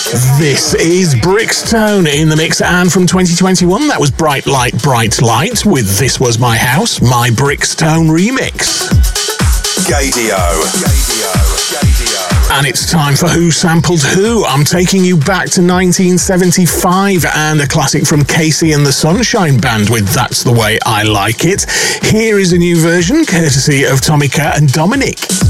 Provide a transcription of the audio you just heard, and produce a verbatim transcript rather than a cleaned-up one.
This is Brixtone in the mix, and from twenty twenty-one, that was Bright Light, Bright Light with This Was My House, my Brixtone remix. Gaydio. And it's time for Who Sampled Who. I'm taking you back to nineteen seventy-five and a classic from Casey and the Sunshine Band with That's the Way I Like It. Here is a new version courtesy of Tomica and Dominic.